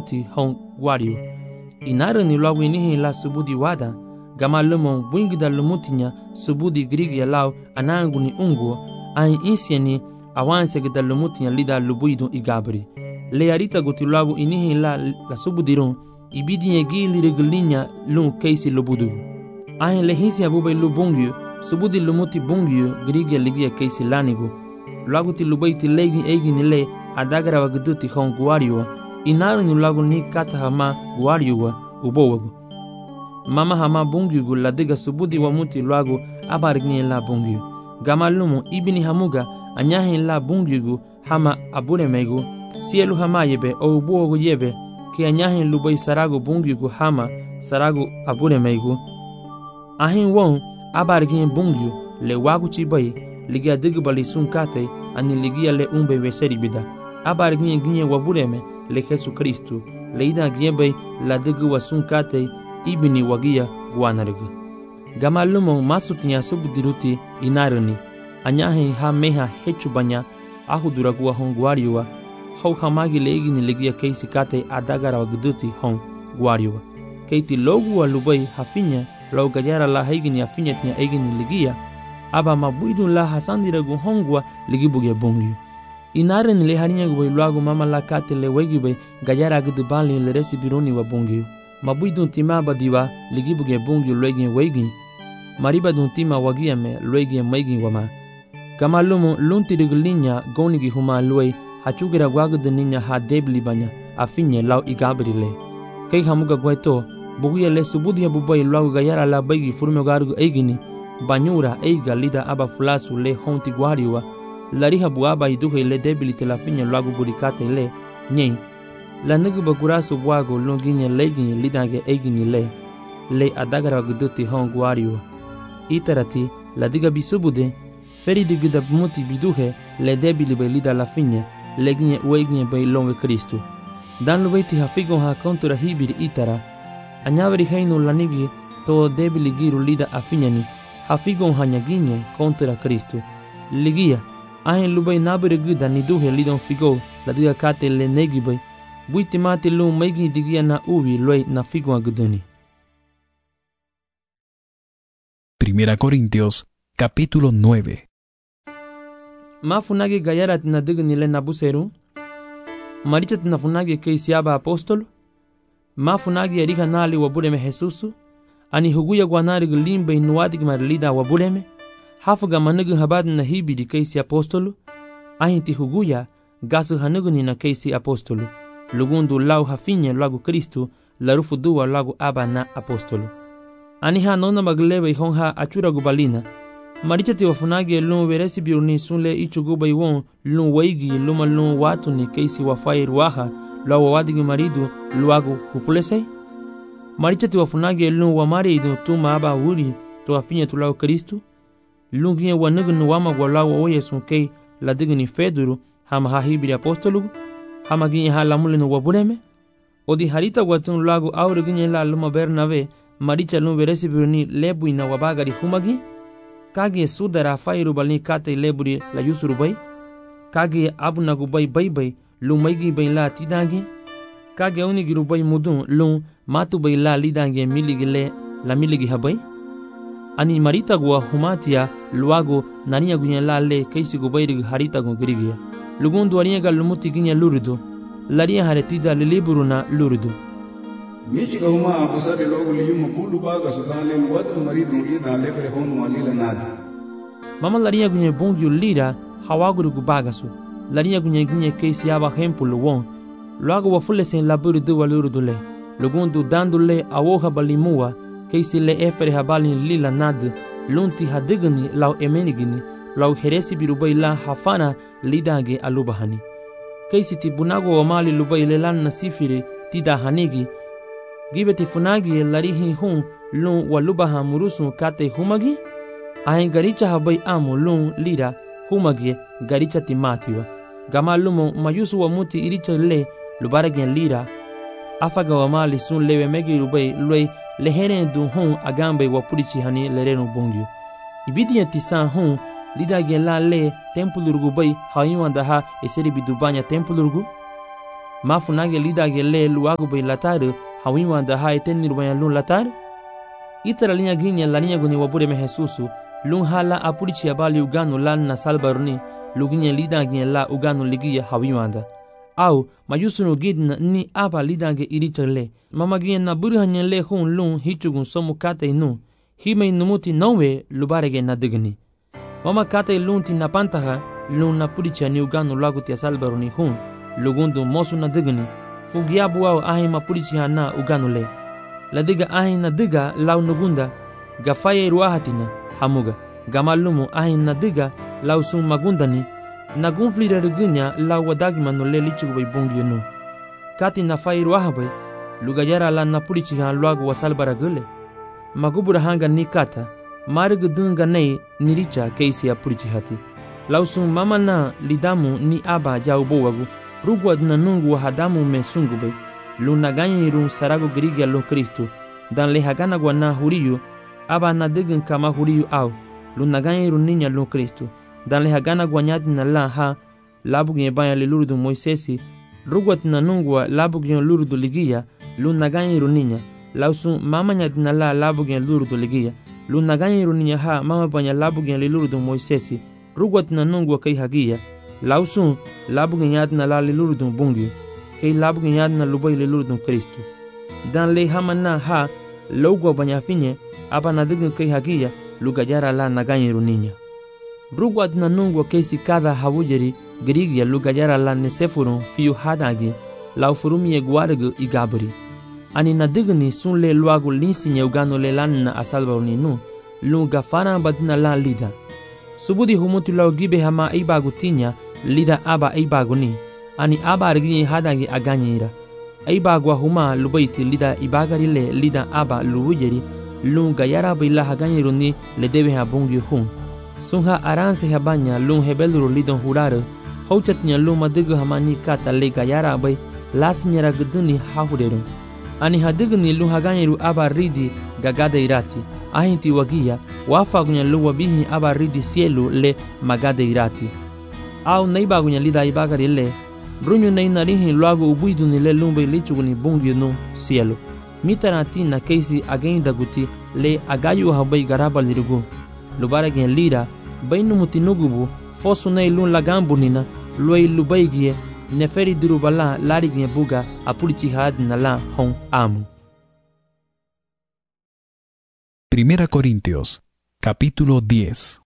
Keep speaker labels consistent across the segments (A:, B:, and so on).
A: lumuti hon guario. Inara ni logo inihi la subudi wada, gama lumon wingida lumutinya subudi grigia lau anangu ni unguo, ai insieni awanse gida lumutinya lida lubuidu igabri. Le arita guti logo inihi la subudiron, ibidinye gili rigilinya lun keisi lubudu. Ai lehisi abubay lubungyo, subudi lumuti bungyo grigia ligia keisi lanigu. Logo ti lubai ti legi egi ni le adagara wagduti hon guario, inara ni logo ni kata hama guario ubowagu. Mama hama bungyugu la diga subudi wa muti logo abarigni la bungyu. Gama lumu ibini hamuga anyahi la bungyugu hama abure megu, sielu hama yebe o ubowagu yebe, ke anyahi lubai sarago bungyugu hama sarago abure megu. Ahin won abarigni bungyu le wagu chibai, ligia diga bali sunkate ani ligia le umbe weseri bida. Abarigni ginye wabureme le Jesu Kristu, le ida giebe la diga wasunkate ibini wagia guanarigu. Gama lumo masutinya subudiruti inarani, anyahi ha meha hechu banya ahuduragua hon guariwa, hau hamagi le igini ligia keisi kate adagara wagduti hon guariwa. Keiti logu wa lubai hafinya, lau gajara la haigini afinya tinya egini ligia, aba mabuidun la hasandiragu hongwa ligibugia bungyu. Inarani le harinya gubai luagu mama la kate le wegibai gajara agudubali le resi bironi wa bungyu. Mabuidun tima badiwa ligibuge bungyu luegin weigin, maribadun tima wagiame luegin maigin wama. Kama lumu lunti rigilinya gonigi huma luei hachugira wagudaninya ha debli banya afinye lau igabrile. Kei hamuga gwaito bugia le subudia bubai luagu gayara la baigi furme garugu eigini, banyura eiga lida aba fulasu le honti guariwa, lariha buaba iduhe le debli te la finye luagu burikate le nyei. La nigi bagurasu bwago lunginye leginye lidange egini le adagara waguduti hon guario. Itarati la diga bisubude, feri digida muti biduhe le debili be lida la finye, leginye ueginye be longe Kristu. Dan lubeiti hafigon ha kontura hibiri itara, anyaveri heinu lanigi to debili giru lida afinyani, hafigon ha nyaginye kontura Kristu. Ligia, ahen lubei nabere gida niduhe lidon figo, la diga kate le negibai, buiti mati lu maigi digia na uvi luei na figo aguduni.
B: Primera Corintios, capítulo 9.
A: Mafunagi gayara tina digni le nabuseru, maricha tina funagi keisiaba apostolo, mafunagi erika nali wabureme Jesusu, ani huguya guanari gulimbe inuadig marilida wabureme, hafuga manugu habadi na hibidi keisi apostolo, ahinti huguya gasu hanuguni na keisi apostolo. Lugundu lau hafinye lagu Kristu, larufu duwa lagu aba na apostolo. Aniha nona maglebe ihonha achura gubalina. Marichati wafunagi lun veresi biruni sunle ichuguba iwon lun waigi luma lun watu ni keisi wafai ruaha lau wawadigi maridu luagu hufulesei. Marichati wafunagi lun wamaridu tuma aba wuri to hafinye tu lau Kristu. Lun ginye wanugunu wama gwa lau oye sunkei la digini feduru hama hahibiri apostolugu. Hama ginye ha lamulinu wabureme, odi harita watun lagu aure ginye la luma Bernave, maricha lun veresi biruni lebui na wabagari humagi, kage sudara fairu balni kate leburi la yusuru bai, kage abu nagu bai bai bai lun maigi bai la tidangi, kage unigiru bai mudun lun matu bai la lidangi miligi le la miligi habai, ani marita gua humatia luago nania gunye la le keisi gubairi harita gun girigia. Lugundu ariega lumuti ginya luridu, laria haretida liliburuna luridu.
C: Michiga huma abusade logo liyuma pulu baga sudane muwadu maridu lida lefere honu walila nadi.
A: Mama laria gunye bungyu lira hawaguru gubagasu, laria gunye keisi yaba hempulu won, luago wafule sen laburidu waluridu le, lugundu dandu le awoha balimua, keisi le efere habali lila nadi, lunti hadigani lau emenigini, lau heresi birubai la hafana lidange alubahani. Keisi ti bunago wa mali lubai lelan nasifiri tida hanigi, gibeti funagi larihi hun lun walubaha murusu kate humagi, ahen garicha habai amu lun lira humagi garicha timatiwa. Gama lumo mayusu wa muti iricha le lubaragen lira, afaga wa mali sun lewe megi lubai luei leheren dun hun agambe wa purichi hani lerenu bongyu. Ibidi tisan hun lidage la le tempulurgu bai hayuan daha eseri bidubanya tempulurgu. mafunage lidage le luago bay latar hawiwa da ha etenir bayan lun latar itara linha ginha la linha guni wabure me Jesusu lun hala apulichi abali ugano lan na salbaruni luginha lidage la ugano ligia hawiwa au mayusuno gidna ni aba lidage irichale mama ginha na burhanya le hun lun hichugun somu kate inu hime numuti nawe lubarege na digni mama kate lunti na pantaha lun na pulichi ni ugano lagu tia salbaruni hun lugundu mosu na digni fugiabu au ahi mapulichi hana ugano le la diga ahi na diga lau nugunda gafaye ruahatina hamuga gamalumu ahi na diga lau sun magundani na gunflira rigunya lau wadagima no le lichugu bay bungi no kati na faye ruahabay lugayara la na pulichi han luagu wasalbara gule magubura hanga ni kata marigu dunga nei niricha keisi ya pulichi hati lau sun mama na lidamu ni aba jau bowagu rugwad na nungu hadamu me sungube luna ganyi run sarago grigia lo Kristo dan le hagana gwana huriyu aba na digin kama huriyu au luna ganyi run ninya lo Kristo dan le hagana gwanyadi na la ha labugin banya le lurudu Moisesi rugwad na nungu labugin lurudu ligia luna ganyi run ninya lausun mama nyadi na la labugin lurudu ligia luna ganyi run ninya ha mama banya labugin le lurudu Moisesi rugwad na nungu kai hagia lausun labugin yad na la le lurudu bungi kay labugin yad na lubay le lurudu Kristo dan le hamana ha logo banya finye aba na digin kay hagia lugayara la na ganyi run ninya rugwad na nungu kaysi kada hawujeri grigia lugayara la nesefurun fiu hadagi lau furumi e guargu igabri ani na digni sun le luagu linsinya ugano le lan na asalbaruni nu lunga fana badina la lida subudi humuti lau gibe hama ibagu tinya lida aba ibaguni ani aba arginye hadagi aganyira ibagwa huma lubaiti lida ibagari le lida aba luwujeri lunga yara bila haganyiruni le debe habungi hun sunha aranse habanya lung hebeluru lidon hurare hauchatnya luma digu hamani kata le gayara bay lasnyara guduni hahuderun ani hadigni lung haganyiru aba ridi gagada irati ahinti wagia wafagunya luwa bihi aba ridi sielu le magada irati au naibagunya lida ibagari le brunyu nei narihi luagu ubuiduni le lumbe lichuguni bungi no sielu mitaratina keisi agenda guti le agayu habay garaba lirugu lubara gen lira bainu mutinugubu fosu nei lun lagambunina luai lubaigie neferi durubala larigien buga apulichi hadna la hon amu.
B: Primera Corintios, capítulo 10.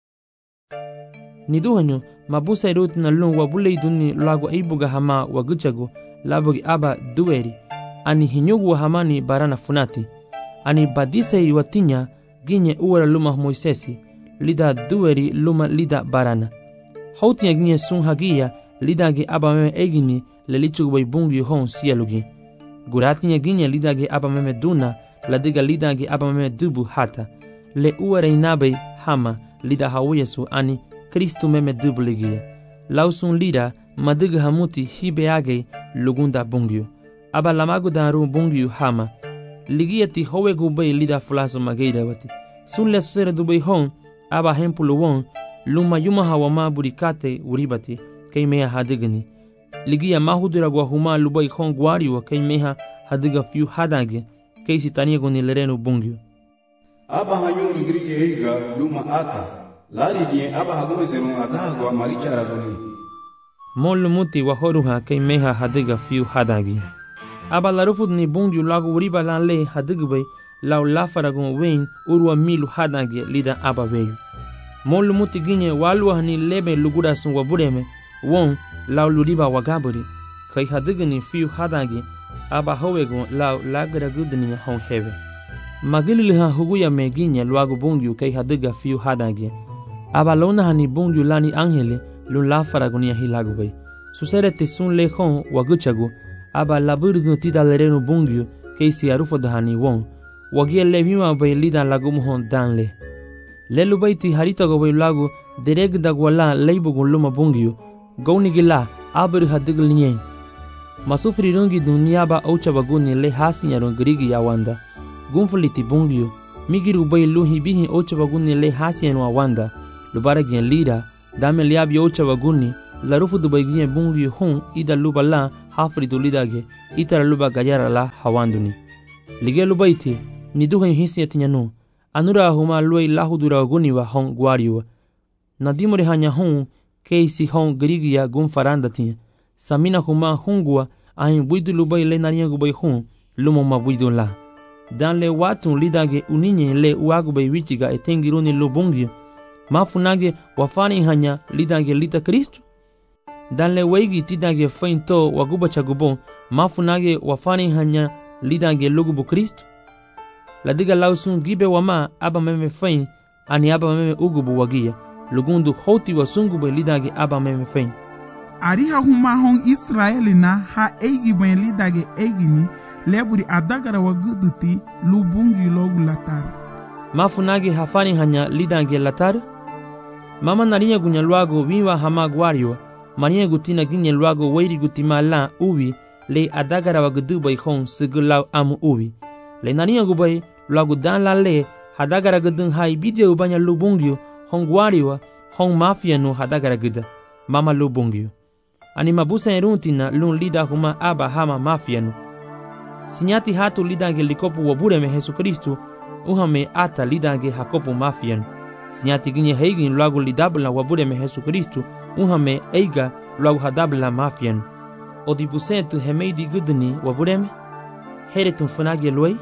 A: Niduhanyo mabusa irut na lun wabulei duni lago ibuga hama waguchago labugi aba dueri ani hinyugu wa hamani barana funati ani badisa iwatinya ginye uwara luma Moisesi lida dueri luma lida barana hautinya ginye sun hagia lida ge aba meme egini le lichugu bay bungi hon sielugi guratinya ginye lida ge aba meme duna ladiga lida ge aba meme dubu hata le uwara inabe hama lida hawiyesu ani Kristu meme dubu ligia lausun lida madiga hamuti hibeage lugunda bungio aba lamagu daru bungio hama ligiati howegu bay lida fulaso mageida wati sun le sere dubay hon aba hempulu won luma yuma hawama burikate uribati kay meha hadigani ligia mahudura gwa huma lubay hon gwariwa kay meha hadiga fiu hadage kay sitania goni lerenu bungio
C: aba hanyu ligrige heiga luma ata lari die aba hagome serun adagwa marichara goni
A: mol muti wa horuha kay meha hadiga fiu hadage aba larufud ni bungio lagu uriba lan le hadigbe law lafaragon wen urwa milu hadage lida aba weyu mol muti ginye walwa ni lebe lugura sun wabureme won law luriba wagaburi kay hadigni fiu hadage aba howego law lagra gudni hon heve magilili ha huguya meginya lwagu bungio kay hadiga fiu hadage aba lona hani bungio lani angele lu lafaragon ya hilagwe susere sun le hon waguchago aba laburu tida lereno bungio kay si arufo dahani won wagia leviwa bay lida lagumu hon danle lelu baiti harita go bay lagu dereg dagwala leibugun luma bungio goni gila abur hadigl nyen masufri rungi dunia ba aucha baguni le hasinya rungirigi yawanda gunfuliti bungio migiru bay luhi bihi aucha baguni le hasinya wanda lubaragien lida dame liabi aucha baguni la rufu du baygiye bungi hun ida luba la hafri du lidage itara luba gayara la hawanduni lige lubaiti ni duhen hisiyatinya no anura huma luai lahudura guniwa hon guariwa nadimore hanya hun keisi hon grigia gun farandatinya samina huma hungua ahin buidu lubai le nariya gubai hun lumo ma buidu la dan le watun lidage uninye le uagubai wichiga etengiruni lubungi mafunage wafani hanya lidage lita Kristo dan le weigi tidage fainto waguba chagubon mafunage wafani hanya lidage lugubu Kristo ladiga lausun gibe wama aba meme fain ani aba meme ugubu wagia lugundu hoti wasungube lidage aba meme fain
D: ariha huma hon Israeli na ha eigi ben lidage eigini leburi adagara waguduti lubungi logu latar
A: mafunage hafani hanya lidage latar mama narinya gunya luago wiwa hama guario maniya gutina ginye luago weiri gutima la uwi le adagara wagudu bai hon sigulaw amu uwi le narinya gubai luago dan la le hadagara gudun hai bidya ubanya lubungio hon guario hon mafia no hadagara guda mama lubungio ani mabusa eruntina lun lida huma aba hama mafia no sinyati hatu lidage likopu wabure me Yesu Kristo uhame ata lidage hakopu mafia no sinyati ginye heigin luago lidabla wabure me Yesu Kristo uhame eiga luago hadabla mafia no odipusentu hemeidi gudni wabure me heretun funage luai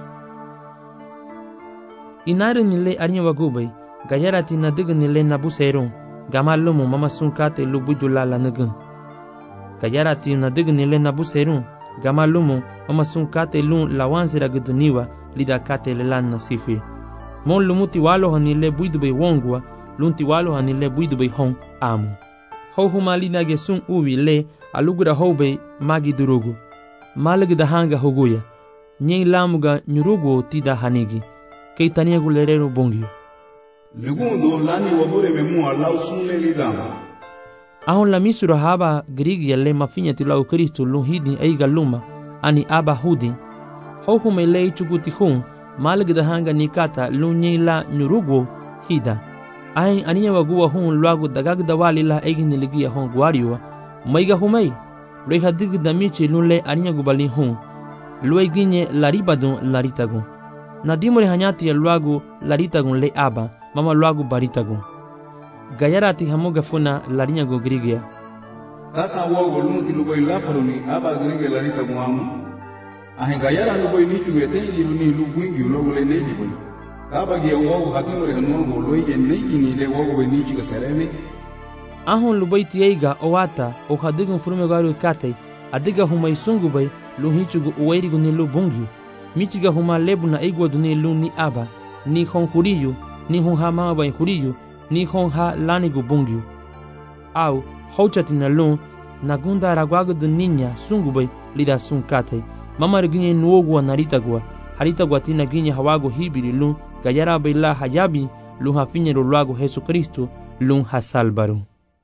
A: inare nile arnya wagubai gayarati na digni le nabuseron gamalumu mama sunkate lubudula la nugun gayarati na digni le nabuseron gamalumu mama sunkate lun lawanzira gudniwa lidakate le lan nasifi mon lumuti walo hanile buidube wongwa lunti walo hanile buidube hon amu ho huma linage sun uwi le alugura hobe magi durugu malagda hanga hoguya nyen lamuga nyurugu tida hanigi keitania gulerero bongio
C: lugundu lani wabure memu alau sunle lidama
A: ahon la misura haba grigia le mafinya tilau Kristo luhidi eiga luma ani aba hudi hokume le chuguti hun malagda hanga nikata lunye la nyurugu hida ai ania wagua hun luago dagagda wali la egini ligia hon guariwa maiga humei reha digda michi lunle ania gubali hun lueginye laribadun laritagun nadimore hanyati ya luago laritagun le aba mama luago baritagun gayarati hamuga funa larinya go grigia
C: tasa wogo lumuti lubai lafaruni aba grigia laritagun amu ahin gayara lubai nichu etengi luni lubungi logo le neji boi aba ge wogo hatimore hanugo loige neji ni le wogo nichu ga sereme
A: ahon lubai tieiga owata o hadigun furume garu kate adiga humai sungubai luhichugo uwairigu ni lubungi michiga huma lebuna igwa duni luni aba ni hon huriyu ni hon ha mama bai huriyu ni hon ha lanigu bungiu au hochati na lun nagunda ragwagu duninya sungubai lida sunkate mama riginye nuogwa naritagwa haritagwa tina ginye hawago hibiri lun gayara baila hayabi lun hafinye luago Yesu Kristo lun hasalbaru.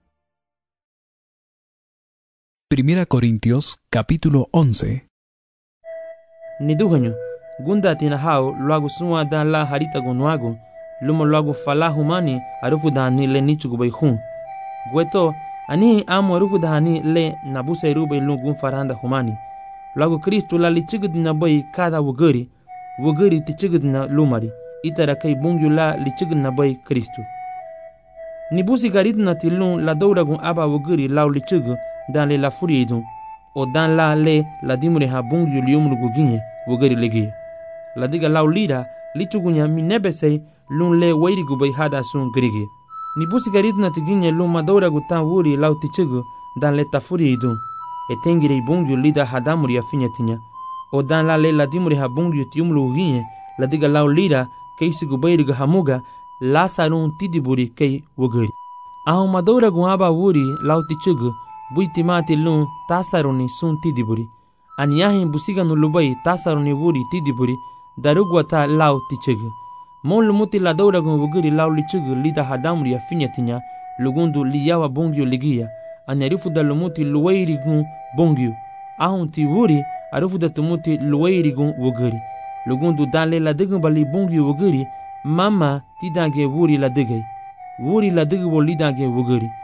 B: Primera Corintios capítulo 11.
A: Niduhanyo gunda tina hao luago suwa dan la haritago nuago lumo luago fala humani arufu dani le nichugo bai hun gweto ani amu arufu dani le nabuse rube lungun faranda humani luago Kristo la lichigudina bai kada wugari tichigudina lumari itara kai bungyu la lichigudina bai Kristo nibusi garidna tilun la douragun aba wugari lau lichigu dan le la furiidun o dan la le la dimure ha bungyu liumlugu ginye wugari legi la diga lau lida lichugunya minebesei lun le wairigu bai hada sun grigi ni busi garidna tiginye lun madora gutan wuri lau tichugu dan le tafuri idun etengire bungyu lida hadamuri afinyatinya o dan la le la dimure ha bungyu tiumlugu ginye la diga lau lida keisigu bairigu hamuga la sarun tidiburi kei wugari ahon madora gun aba wuri lau tichugu buitimati lun tasaruni sun tidiburi aniyahin busiga no lubai tasaruni wuri tidiburi darugwata lau tichugu mon lumuti la daura gun wugiri lau lichugu lida hadamri ya finyatinya lugundu liyawa bongyu ligia anarifu da lumuti luwairi gun bongyu ahun ti wuri arifu da tumuti luwairi gun wugiri lugundu danle la digun bali bongyu wugiri mama tidange wuri la digay wuri la digu lidange wugiri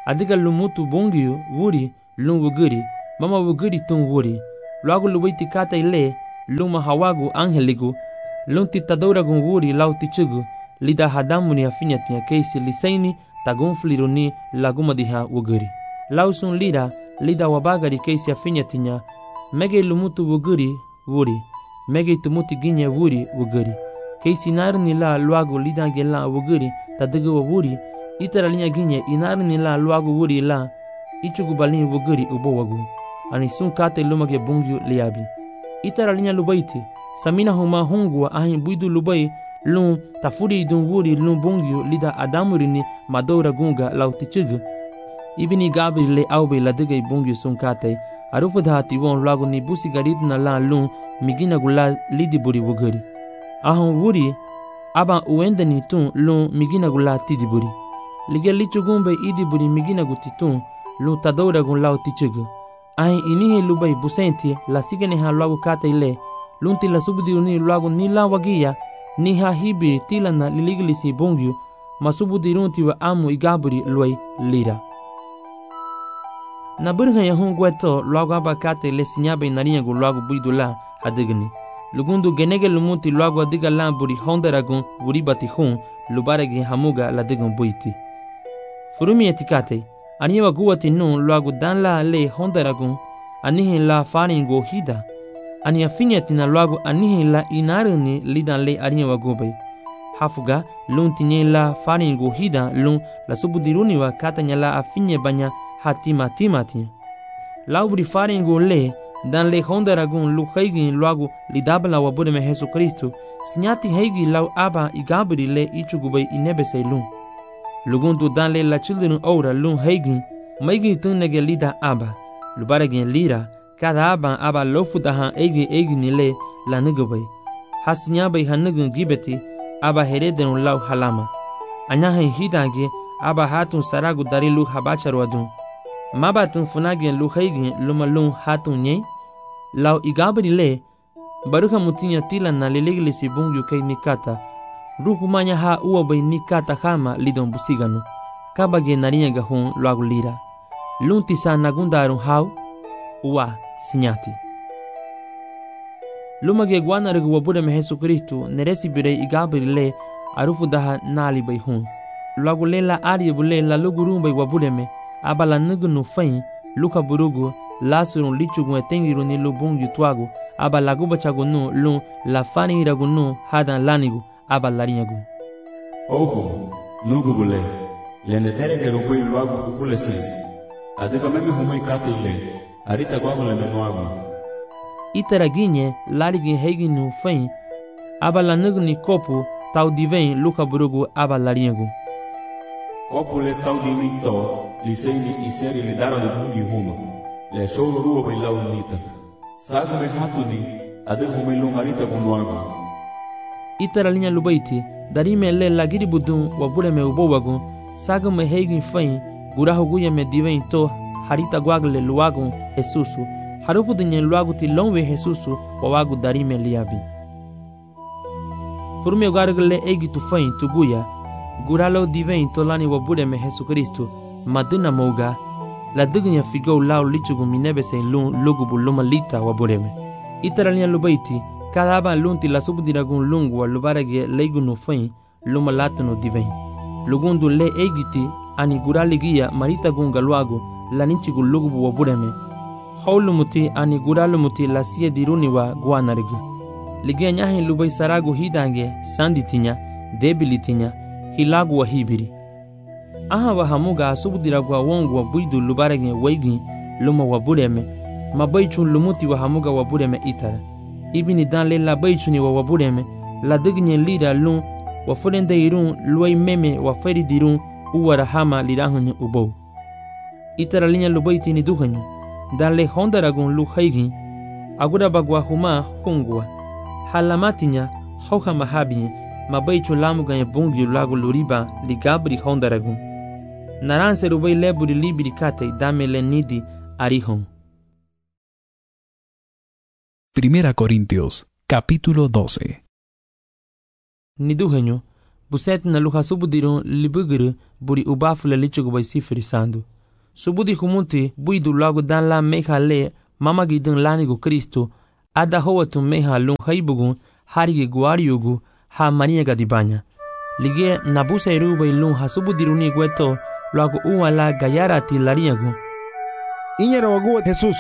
A: adiga lumutu bongiu wuri lun wuguri mama wuguri tun wuri luagu lubaiti kata ile luma hawagu angeligu lun titadouragun wuri lau tichugu lida hadamuni afinyatia keisi lisaini tagun fliruni lagumadiha wuguri lausun lida wabagari keisi afinyatinya mege lumutu wuguri wuri mege tumuti ginye wuri wuguri keisi narni la luagu lida gela wuguri tadigu wuri itara linya ginye inarni la luagu wuri la ichugu balini wuguri ubowagu ani sun kate lumage bungyu liabi itara linya lubaiti samina huma hungwa ahin buidu lubai lun tafuri dun wuri lun bungyu lida adamurini madora gunga lautichugu ibini gabri le aube ladigai bungyu sun kate arufudhati won luagu ni busi garidna la lun migina gula lidi buri wuguri ahon wuri aba uendani tun lun migina gula tidi buri lige lichugumbe idi buri migina gutitun lun tadora gun lautichugu ahin inihe lubai busenti la sigene ha luagu kate ile lunti la subudi uni luagu ni la wagia ni ha hibi tilana liligilisi bongyu masubudi runti wa amu igaburi luai lira na burha ya hungweto luagu abakate le sinyabe narinyagu luagu buidula hadigni lugundu genege lumuti luagu adiga la buri hondaragun buri batihun lubaregi hamuga la digun buiti furumi etikate aniwa guwati nun luagu dan la le hondaragun anihin la faringo hida ani afinyatina luagu anihin la inarini lidan le ariwa gubei hafuga lun tinye la faringo hida lun la subudiruni wa katanya la afinye banya hatima timatia laubri faringo le dan le hondaragun lu heigin luagu lidabla wa budeme Jesu Kristo sinyati heigi lau aba igabri le ichugubei inebesei lun lugundu dan le la children ora lun heigin maigi tunnege lida aba lubaregen lira kada aba lofudahan egi nile la nugubei hasinyabei hanugun gibeti aba hereden lau halama anyahen hidange aba hatun saragu dari lu habacharwadun mabatun funagen lu heigin lumalun hatun nye lau igabri le baruka mutinya tilana liligilisi bungyu kei nikata ruhumanya ha uwabei nikata hama lidon busiganu kabage narinyaga hun luagu lira lunti sa nagundarun hau uwa sinyati lumage guanarigu wabudeme Jesu Kristo neresi birei igabri le arufudaha nali bei hun luagu lela ariyebule la lugurumbei wabudeme aba la nugunu fain luka burugu lasurun lichugun etengiru ni lubung yutwagu aba lagubachagu nu lun la faniragu nu hadan lanigu aba larinyagu
E: oho nugubule lene terenge rubui luagu kufulesi adega memi humui katile arita gwagu le menuagu
A: itara ginye larigin heiginu fain aba la nugni kopu tau divein luka burugu aba larinyagu
E: kopu le tau divito liseini iseri le daro de bungi huma le shoro ruo bai lau nita sagu me hatuni adega humui lungarita gunuagu
A: itara linya lubaiti darime le lagiri budun wabure me ubowagu sagu me heigin fain gurahu guya me divein to harita gwagle luagu Jesusu harufu dinye luagu ti longwe Jesusu wawagu darime liabi furume gargle egi tu fain tu guya guralo divein to lani wabure me Jesu Kristo madina moga la dignya figo lau lichugu minebese lun lugubu luma lita wabure me itara linya lubaiti kada aba lunti la subdiragun lungwa lubarage leigunu fain luma latano divein lugundu le egiti ani guraligia marita gunga luagu la ninchigu lugubu wabureme haulumuti ani guralumuti la siye diruni wa guanarigu ligia nyahin lubai saragu hidange sanditinya debilitinya hilagu wa hibiri aha wa hamuga subdiragu wa wongu wa buidu lubarage waigi luma wabureme mabaichun lumuti wa hamuga wabureme itara ibini dan le la baichuni wa wabureme la dignye lira lun wa furende irun luai meme wa feri dirun uwara hama lirahunye ubo itara linya lubaiti ni duhanyu dan le hondaragun lu haigin agura bagwa huma hungwa halamatinya hauha mahabi mabaichu lamuga bungi lagu luriba ligabri hondaragun naranse rubai leburi libiri kate dame le nidi arihon.
B: Primera Corintios, capítulo 12.
A: Niduhenyo buset na luha subudirun libuguru buri ubafula lichugu bai sifiri sandu subudi humuti buidu logo dan la meha le mama gidun lanigu Kristo ada howatu meha lung haibugun harigi guariugu ha maniaga di banya. Lige nabusa iruba ilung ha subudiruni gueto logo uwala gayarati lariagu.
F: Inyara waguwa Jesus.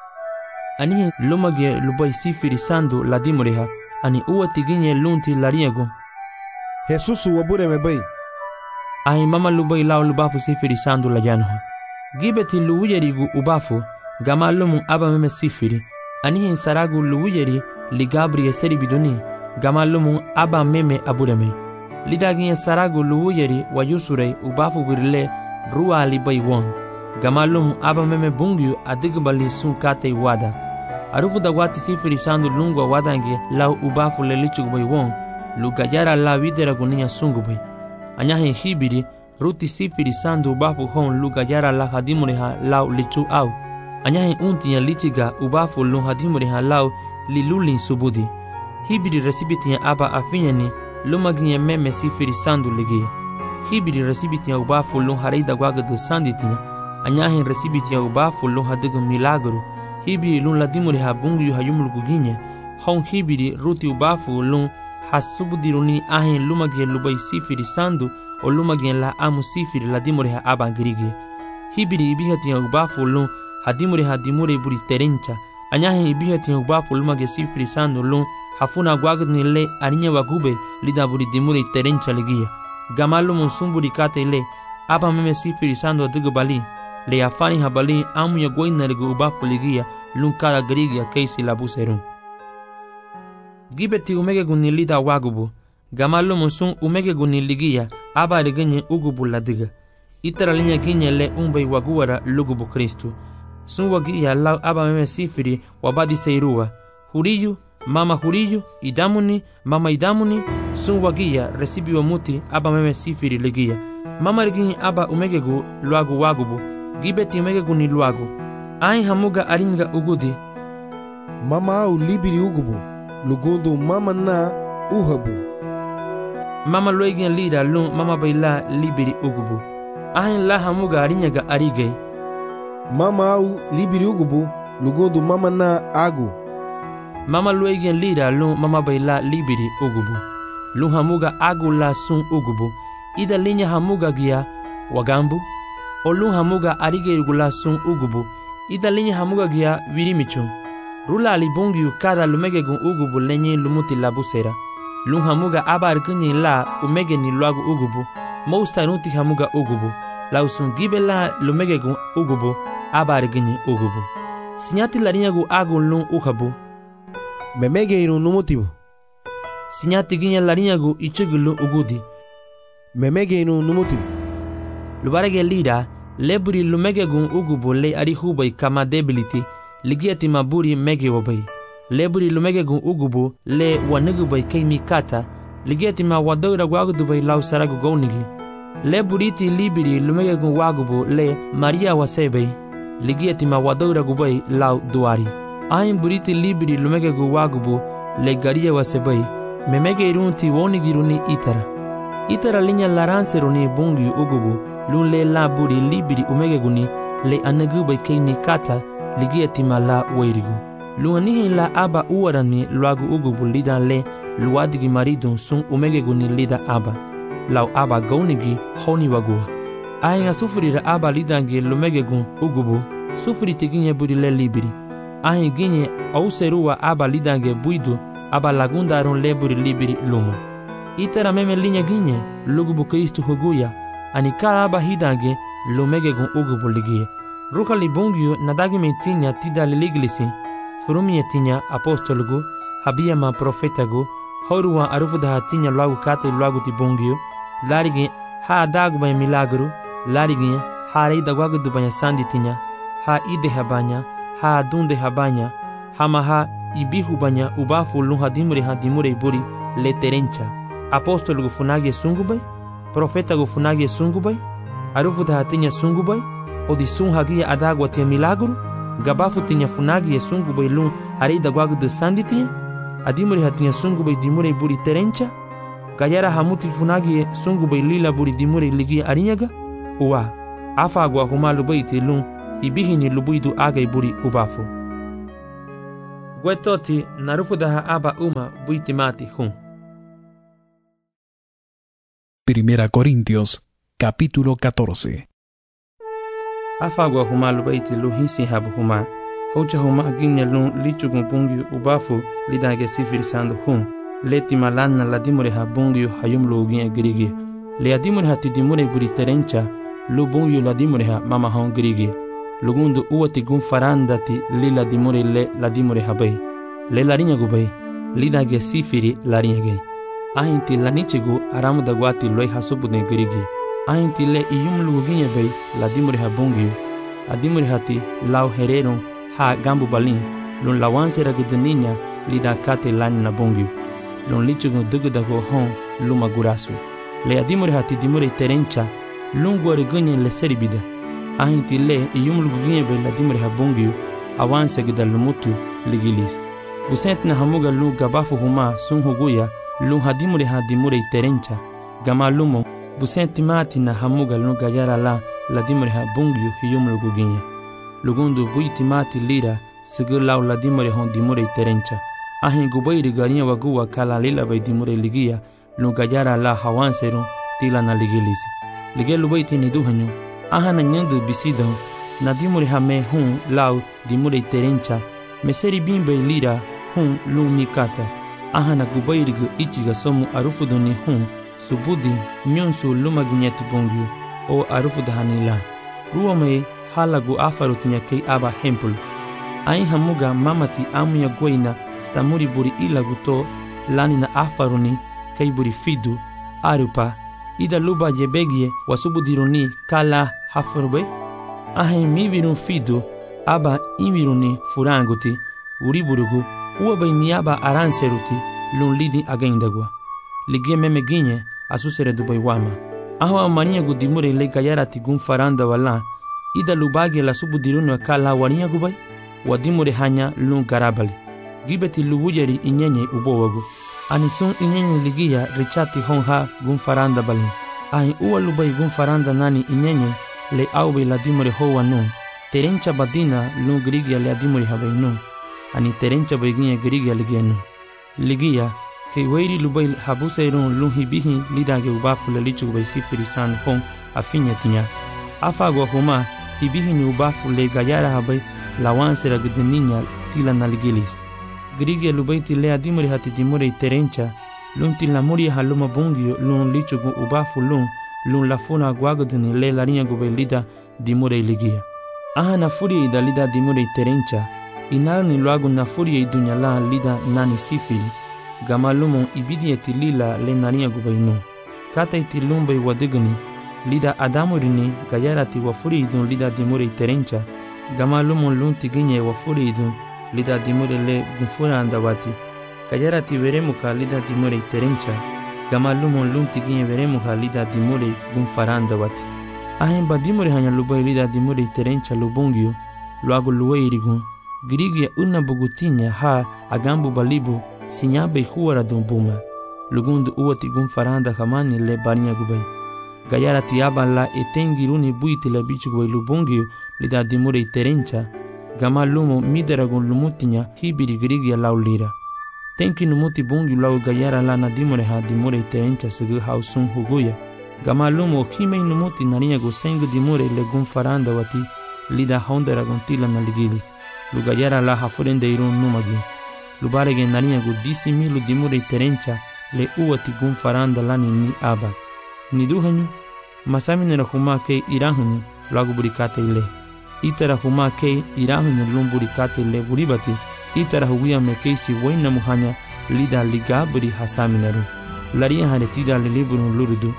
A: Ani lumage lubai sifiri sandu la dimureha ani uwa tiginye lunti lariagu.
F: Jesus wabure mebai.
A: Ai mama lubai lao lubafu sifiri sandu la janoha. Gibeti luwuyerigu ubafu gama lumu aba meme sifiri. Ani saragu luwuyeri li Gabriel seri biduni gama lumu aba meme abureme. Lidaginya saragu luwuyeri wa yusure ubafu virile ruwa libai won. Gama lumu aba meme bungyu adigbali sun kate wada. Arufu da wati sifiri sandu lungwa wadange lau ubafu lelichugbai won. Lugayara la videra guninya sungubai. Anyahin hibiri ruti sifiri sandu ubafu hon lugayara la hadimureha lau lichu au. Anyahin untinya lichiga ubafu lung hadimureha lau lilulin subudi. Hibiri resibitinya aba afinyani lumaginya meme sifiri sandu ligia. Hibiri resibitinya ubafu lung harida gwagadu sanditinya. Anyahin resibitinya ubafu lung hadigu milagru. Hibiri lung ladimureha bungu hayumuluguginya. Hon hibiri ruti ubafu lung hasubudiruni ahin lumagia lubai sifiri sandu o lumagia la amu sifiri la dimureha aba girigi. Hibiri ibihatinya ubafu lung hadimureha dimure buri terencha. Anyahin ibihatinya ubafu lumagia sifiri sandu lung hafuna gwagdni le aninya wagube lida buri dimure terencha ligia. Gamalu monsumburi kate le aba meme sifiri sandu adugu bali le afani habali amu ya goina ligu ubafu ligia lung kada girigia keisi labuserun. Gibeti umege gunilida wagubu. Gamalu monsun umege guniligia aba ligenye ugubu ladiga. Itara linya ginye le umbei waguara lugubu Kristu. Sun wagia lau aba meme sifiri wabadi seirua. Huriyu, mama huriyu, idamuni, mama idamuni. Sun wagia resibi wa muti aba meme sifiri ligia. Mama liginye aba umege gu luagu wagubu. Gibeti umege guniluagu. Ain hamuga aringa ugudi.
F: Mama au libiri ugubu. Lugondo mama na uhabu.
A: Mama loigin lida lung mama baila libiri ugubu. Ahin la hamuga arinyaga arige.
F: Mama au libiri ugubu. Lugondo mama na agu.
A: Mama loigin lida lung mama baila libiri ugubu. Lung hamuga agu la sun ugubu. Ida linya hamuga gia wagambu. O lung hamuga arige ugula sun ugubu. Ida linya hamuga gia virimichun. Rula alibungi kada lumege gun ugubu lenye lumuti labusera. Lung hamuga aba arkunyi la umege ni luagu ugubu. Mousta nuti hamuga ugubu. La usungibe la lumege gun ugubu aba arkunyi ugubu. Sinyati larinya gu agun lung uhabu.
F: Memege irun numutibu.
A: Sinyati ginya larinya gu ichugulu ugudi.
F: Memege irun numutibu.
A: Lubarege lida leburi lumege gun ugubu le arihubai kama debility. Ligiati maburi mege wabai. Leburi lumege gun ugubu le wanugubai keimi kata. Ligiati ma wadogra wagudubai lau saragu gaunigi. Leburiti libiri lumege gun wagubu le Maria wasebei. Ligiati ma wadogra gubai lau duari. Ain buriti libiri lumege gun wagubu le garia wasebei. Memege irunti wonigiruni itara. Itara linya laranseruni bungi ugubu. Lun le laburi libiri umege guni le anagubai keimi kata. Ligiati mala wairigu. Luanihi la aba uarani luagu ugubu lidan le luadigi maridun sun umege guni lida aba. Lau aba gaunigi honi wagua. Ahinga sufurira aba lidangi lumege gun ugubu. Sufuri tiginye buri le libiri. Ahin ginye auserua aba lidange buidu aba lagundarun le buri libiri luma. Itara meme linya ginye lugubu Kristu huguya. Anikala aba hidange lumege gun ugubu ligie. Ruka libungio nadagi metinya tida liliglisi. Furumie tinya apostolgu, habiyama profetagu, horuwa arufuda hatinya luagu kate luagu tibungio, larigi ha adagu banya milagru, larigi ha reida wagudu banya sandi tinya, ha ide habanya, ha adunde habanya, hamaha ibihu banya ubafu lun hadimure buri le terencha. Apostolgu funage sungubai, profetagu funage sungubai, arufuda hatinya sungubai, odi sun hagia adagwa tia milagru, gabafu tinya funagi ya sungu bai lun harida gwagu de sandi tinya, adimuri hatinya sungu bai dimure buri terencha, gayara hamuti funagi ya sungu bai lila buri dimure ligi arinyaga, uwa, Afagwa huma lubaiti lun ibihini lubuidu agay buri ubafu. Gwetoti narufudaha aba uma buitimati hun.
B: Primera Corintios, capítulo 14.
A: Afagwa huma lubaiti luhisi habu huma. Hocha huma ginya lun lichugun bungi ubafu lidage sifirisando hun. Leti malana la dimureha bungi hayum luginya girigi. Le adimureha tidimure buri terencha lu bungi la dimureha mama hon girigi. Lugundu uwati gun farandati li la dimure le la dimureha bay. Le larinya gubay. Lidage sifiri larinya gay. Ahinti lanichigu aramu dagwati loy hasubudne girigi. Ahinti le iyum luginya bay la dimureha bungi. Adimureha ti lau hereron ha gambu balin lun lawanse ragudninya lida kate lan na bungi. Lun lichugu dugudago hon luma gurasu. Le adimure hati dimure terencha lun gore gunye le seribida. Ahinti le iyum lugunye be la dimure habungi awanse gida lumutu ligilis. Busent na hamuga lu gabafu huma sun huguya lun hadimure hadimure terencha. Gama lumo busent mati na hamuga lun gayara la dimure habungi iyum lugunye. Lugundu buiti mati lira sigulaw la dimure hon dimure terencha. Ahin gubayri garinya waguwa kala lila bay dimure ligia lu gayara la hawanserun tila na ligilisi. Ligelu bayti ni duhanyu ahana nyandu bisidahu na dimure hame hun law dimure terencha meseri bimbe lira hun lu nikata. Ahana gubayri gu ichiga somu arufuduni hun subudi nyonsu luma ginyati bongyu o arufudahani la. Ruwame halagu afarutinya kei aba hempul. Ain hamuga mamati amuya goina tamuri buri ilagu to lani na afaruni kei buri fidu arupa ida luba jebegie wasubudiruni kala hafarube. Ahin mivirun fidu aba inviruni furanguti uriburugu uwabai niaba aranseruti lun lidi againdagwa. Ligie meme ginye asusere dubai wama. Ahwa amania gudimure le gayarati gun faranda wala ida lubage la subudiruni kala wania gubai wadimure hanya lun garabali. Gibeti lubujeri inyenye ubowagu. Anisun inyenye ligia richati honha gun faranda balin. Ahin uwa lubai gun faranda nani inyenye le aube la dimure hoa nun. Terencha badina lun grigia le adimure habay nun. Ani terencha beginye grigia ligia nun. Ligia ke weiri lubai habuseirun lun hibihi lidage ubafu le lichu gubay sifirisan hon afinya tinya. Afagwa huma hibihi ni ubafu le gayara habay lawansera gudininya tila na ligilis. Grigia lubaiti le adimure hati dimure terencha lun tila muri haluma bungio lun lichugu ubafu lun lafuna guagodini le larinya gube lida dimure ligia. Aha na furia ida lida dimure terencha inaru ni luagu na furia idunya la lida nani sifili gama lumon ibidi eti lila le narinya gube inu. Kata iti lumbai wadigani lida adamurini gayarati wa furia idun lida dimure terencha gama lumon lun tiginye wa furia idun lida dimure le gunfura andawati. Kayarati veremuka lida dimure terencha. Gama lumon lun tiginye veremuka lida dimure gunfara andawati. Ahin ba dimure hanya lubai lida dimure terencha lubungio luagu luwe irigun. Girigia una bugutinya ha agambu balibu sinyabe huara dumbuma. Lugundu uwati gunfara anda kamani le barinya gubai. Gayarati aba la etengiruni buiti le bichu gubai lubungio lida dimure terencha. Gama lumo midaragun lumutinya hibiri grigia laulira. Tenki numuti bungi lau gayara la na dimure ha dimure terencha segu hausun huguya. Gama lumo hime numuti narinya go sengu dimure le gun faranda wati lida hondaragun tila na ligilis. Lu gayara la hafurende irun numagi. Lubarege narinya go disi milu dimure terencha le uwati gun faranda lani ni abad. Niduhanyu masaminera huma ke irahanyu lagu burikate ile. Itara huma ke irahanyu lumburi kate le buribati. Itara huwia mekeisi waina muhanya lida ligaburi hasaminaru. Laria haretida le liburun lurudu.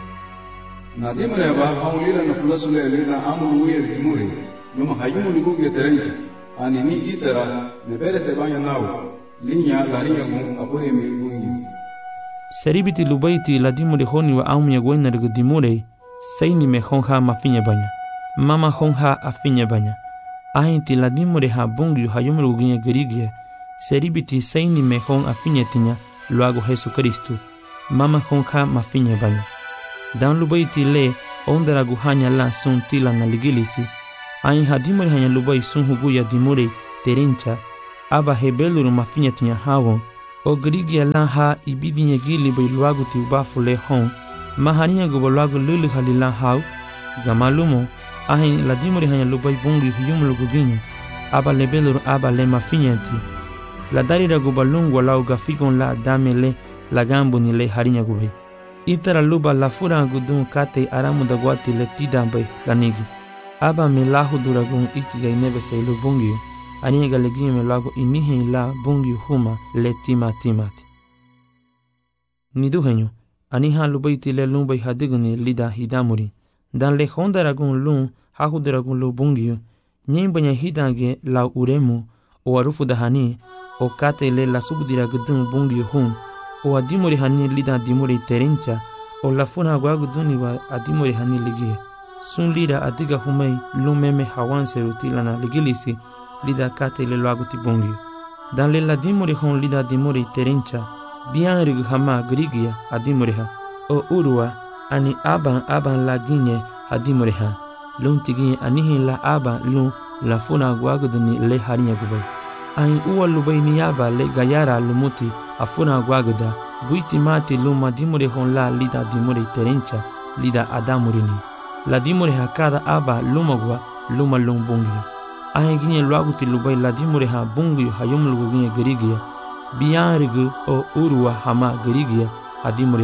C: Na dimure ba haulila na fulasule lida amulu uyer dimure. Luma hayumu liguge terenki. Ani ni itara ne perese banya nao. Linya laria gun apure mi gungi.
A: Seribiti lubaiti la dimure honi wa aumya waina rigu dimure. Saini me honha mafinya banya. Mama honha afinya banya. Ahinti la dimure ha bungi hayumu luginye gerigia. Seribiti saini me hon afinya tinya luago Jesu Kristu. Mama honha mafinya banya. Dan lubaiti le ondera gu hanya la sun tila na ligilisi ain hadimore hanya lubai sun huguya dimure terencha aba hebeluru mafinya tinya hawon o grigia la ha ibidinya gili bai luagu ti ubafule hon mahania gu luagu lulu halila haw gamalumo ain la dimore hanya lubai bungi hiyum luguginya aba lebeluru aba le mafinya ti la darira gu balungu la ugafikon la damele la gambo ni le harinya gu bai itara luba la fura gudun kate aramu da guati le tidambe lanigi aba me lahu duragun itiga inebe se lu bungi aniga legi me lago inihe la bungi huma le timati niduhenyo aniha lubaiti le lumbai hadiguni lida hidamuri dan le honda ragun lun hahu duragun lu bungi nyembanya hidange la uremu o arufu da hani o kate le la subdira gudun bungi hum o adimori hani lida dimori terencha o la funa gwagu duni wa adimori hani ligie sun lida adiga humei lumeme hawan serutila na ligilisi lida kate le lagu tibongi dan le la dimori hon lida dimori terencha bian rig hama grigia adimori ha o urua ani aban la ginye adimori ha lun tiginye anihi la aban lun la funa gwagu duni le harinya gubai ain uwa lubai ni yaba le gayara lumuti afuna gwagda buiti mati luma dimore hon la lida dimore terencha lida adamurini la dimore hakada aba lumagwa luma lumbungi ain ginye luaguti lubai la dimore ha bungi hayum luguginye gerigia bianrigu o urua hama gerigia adimore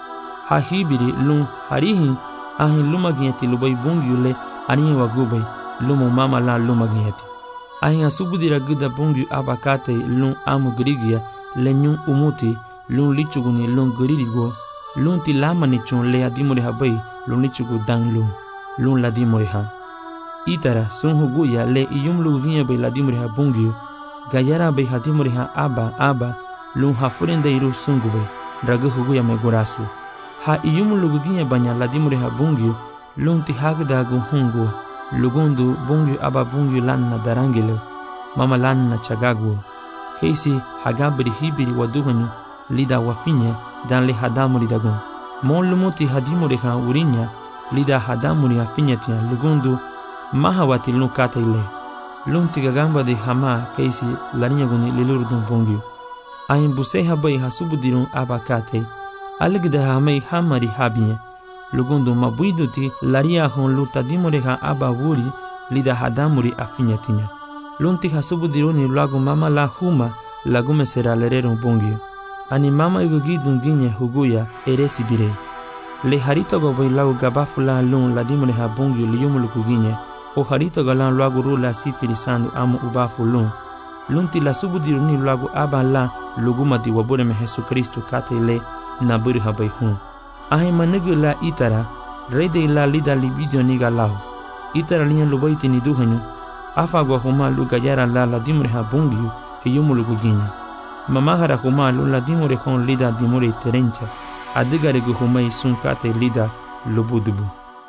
A: ha hibiri lum harihi ain luma ginyati lubai bungi le aniye wagubai lumu mama la luma ginyati ain asubudira gida bungi abakate lum amu gerigia lenyun umuti lun lichuguni lun geririgo lun ti lama ni chun le adimore ha bai lun lichugu dan lun la dimore ha itara sun huguya le iyum luginya bai la dimore ha bungio gayara bai hadimore ha aba lun ha furenda iru sungu bai dragu huguya me gorasu ha iyum luginya banya la dimore ha bungio lun ti hagda gu hungu lugundu bungio aba bungio lanna darangile mama lanna chagagu keisi hagabri hibiri waduhanyu lida wafinya dan le hadamuri dagun mon lumuti hadimuri ha urinya lida hadamuri afinya tia lugundu mahawati lukata ile lunti gagamba de hama keisi larinya guni lilurdun bongyu ain buseha bai hasubudirun abakate aligda hamai hamari habinya lugundu mabuiduti laria hon lutadimuri ha abawuri lida hadamuri afinya tinya lunti hasubudiruni lagu mama la huma lagume sera lerero bongyu ani mama igugidun ginye huguya eresi bire le harito go bai lagu gabafula lun ladimure ha bongyu liyumulu kuginye o harito galan lagu rula sifirisandu amu ubafu lunti la subudiruni lagu abala luguma di wabure me Jesu Kristo kate le naburi ha bai hun ahi manegu la itara rede la lida libidio niga lahu itara linya lubaiti ni duhanyu afa go huma lugayara la ladimure ha bongyu hiyumulu kuginye mamahara huma la dimore con lida dimore terencha adigare gu humai sunkate lida lubudubu.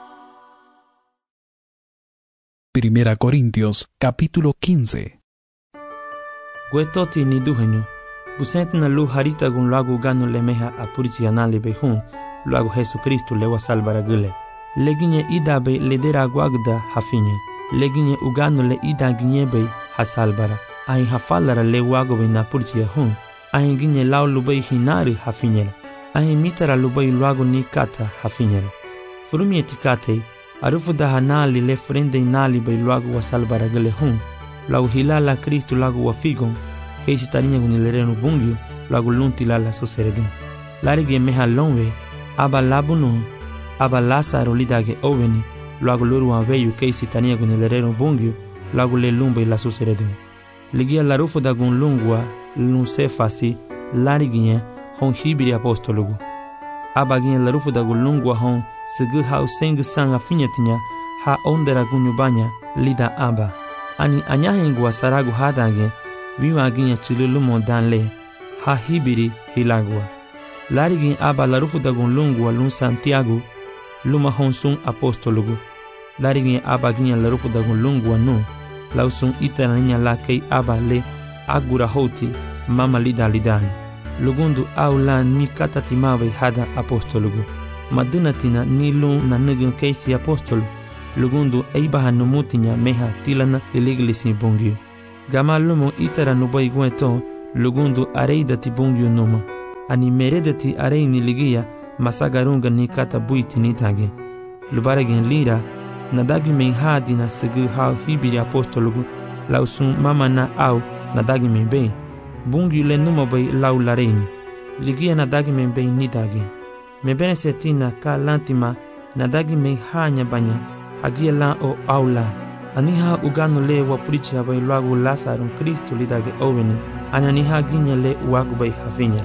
B: Primera Corintios capítulo 15.
A: Guetoti ni duhenyo busente na lu harita gun lagu ganu lemeha apurici anale behun lagu Jesucristo lewa salvara gule leginye idabe ledera guagda hafinye leginye uganu le ida ginyebe hasalbara ain hafalara le wago be napurcia hun ain ginye lau lubai hinari hafinyela ain mitara lubai luago ni kata hafinyela furumie tikate arufu da hanali le frende inali bai luago wasalbara gale hun lau hilala Kristo lago wafigon keisi tarinya gunilerenu bungio lago lunti lala soseredun larigi meha lonwe aba labunu aba Lazaro lidage oveni lago luru aveyu keisi tarinya gunilerenu bungio lago le lumbe la soseredun ligia la rufo da gun lungua lun sefasi lariginye hon hibiri apostologu abaginye la rufo da gun lungua hon segu hau sengu sanga finyatinya ha ondera gunyubanya lida aba ani anyahengua saragu hadange viwa ginye chilulumo danle ha hibiri hilagua larigin aba la rufo da gun lungua lun Santiago luma hon sun apostologu larigin abaginye la rufo da gun lungua nu lausun itana ninya la kei aba le agura hoti mama lida lidani lugundu aula ni katatimawe hada apostologu madunatina ni lung na nugin keisi apostol lugundu eibaha numutinya meha tilana liliglisi bungyu gama lumo itara nubai gueto lugundu areidati bungyu numa ani meredati areini ligia masagarunga ni kata buiti ni tage lubaregen lira nadagi men hadi na segu hau hibiri apostolugu lausun mama na au nadagi men be bungyu le numa bai lau lareini ligia nadagi men be ni tage me bene setina ka lantima nadagi men hanya banya hagia la o aula aniha ugano le wapurichi bai lagu Lazaro Kristo lidage oweni ananiha ginya le wagu bai havinya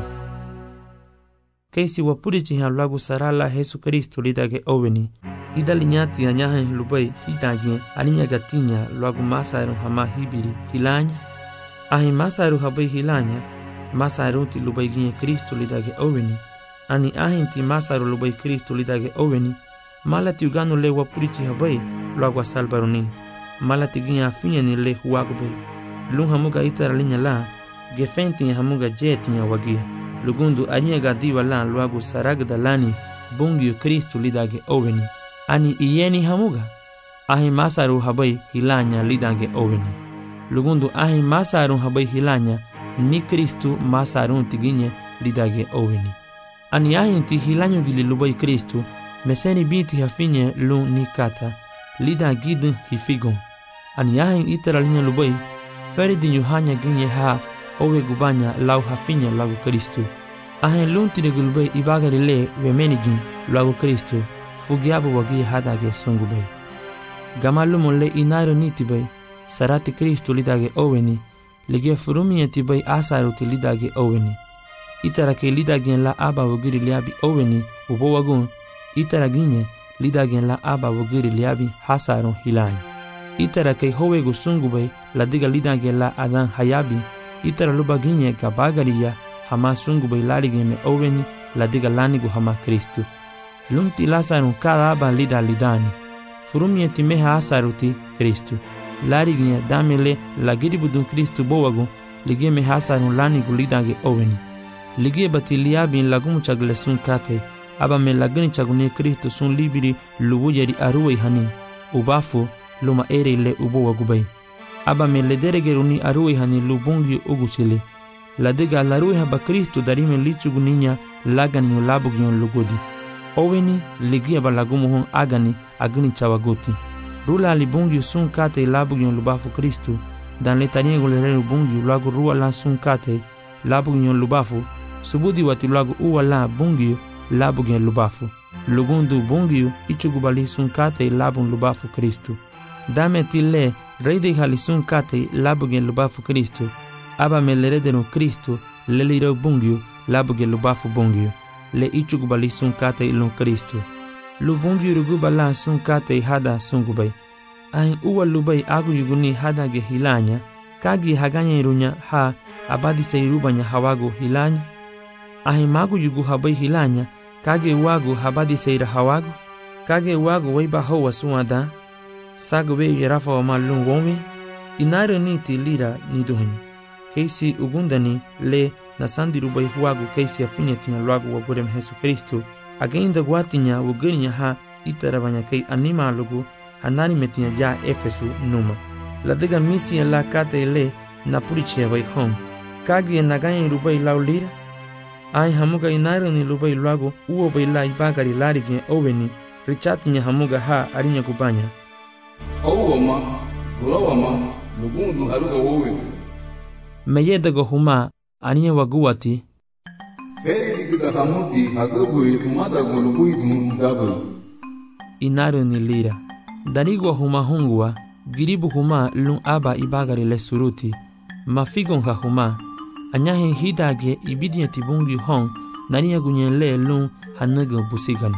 A: keisi wapurichi ha lagu sarala Yesu Kristo lidage oweni idalinyati anyahe lubai hidage alinya gatinya lagu Masaro hama hibiri hilanya ahi Masaro habai hilanya Masaro ti lubai ginya Kristo lidage oweni ani ahi ti Masaro lubai Kristo lidage oweni malati ugano le wapurichi habai lagu salbaroni malati ginya afinya ni le huwagu bai lung hamuga itara linya la gefenti hamuga jetinya wagia lugundu anyega diwa la luagu saragda lani bungyu Kristo lidage oweni ani iyeni hamuga ahi Masaru habai hilanya lidage oweni lugundu ahi Masaru habai hilanya ni Kristo Masaru tiginye lidage oweni ani ahi ti hilanyo gili lubai Kristo meseni biti hafinye lu ni kata lida gid hifigon ani ahi itara linya lubai feridi yuhanya ginye ha owe gubanya lau hafinya lagu Kristo ahen lunti de gulbe ibagari le wemenigin lagu Kristo fugiabu wagi hadage sungubei gamalumo le inaro nitibei sarati Kristo lidage oweni lige furumieti bei asaruti lidage oweni itara ke lidagen la aba wagiri liabi oweni ubo wagun itara ginye lidagen la aba wagiri liabi hasarun hilany itara ke howegu sungubei ladiga lidagen la adan hayabi itara lubaginye gabagariya hama sungubei larige me oweni ladiga lanigu hama Kristo lunti Lazaro kada aba lida lidani furumieti meha asaruti Kristo larige damele lagiri budun Kristo bowagu lige meha asarun lanigu lidage oweni lige bati liabin lagumu chagle sun kate aba me lagani chagune Kristo sun libiri lubuyeri aruwe hani ubafu luma ere le ubowagu bai aba me lederegeruni aruwe hani lubungi uguchile ladega laruwe haba Kristo darime lichuguninya lagani labugion lugodi oweni ligia balagumu hon agani chawagoti rula libungi sun kate labugion lubafu Kristo dan letaniego le lubungi lagu ruwa la sun kate labugion lubafu subudi wati lagu uwa la bungi labugion lubafu lugundu bungi ichugubali sun kate labun lubafu Kristo dame tile reide halisun kate labugion lubafu Kristo aba melerede Kristo leliro bungi labugion lubafu bungi le ichugubali sun kate ilon Kristo lubungi rugubala sun kate hada sungubai ahin uwa lubai agu yuguni hada ge hilanya kagi haganya irunya ha abadi seirubanya hawago hilanya ahin magu yugu habai hilanya kage wagu habadi seira hawago kage wagu weiba hawa suada sagu be yerafa wa malun wonwe inaro niti lira niduhani keisi ugundani le nasandi rubai huwagu keisi afinya tinya luagu wagurem Yesu Kristo agenda guatinya wugurinya ha itarabanya kei anima lugu hanani metinya ja Efesu numa ladega misi la kate le napurichia bai hon kage naganya rubai laulira ai hamuga inaro ni lubai luagu uo bai la ibagari larige oweni richatinya hamuga ha arinya kubanya
C: Owama, Gulawama, Lugundu Aruga Wowe.
A: Meyedego huma aniye waguati
C: Feri digida hamuti agabui tumada golubuitu gabu.
A: Inaro ni lira Darigo huma hungwa giribu huma lun aba ibagari le suruti mafigon ha huma anyahe hidage ibidinya tibungi hon naniya gunyen le lun hanaga busigano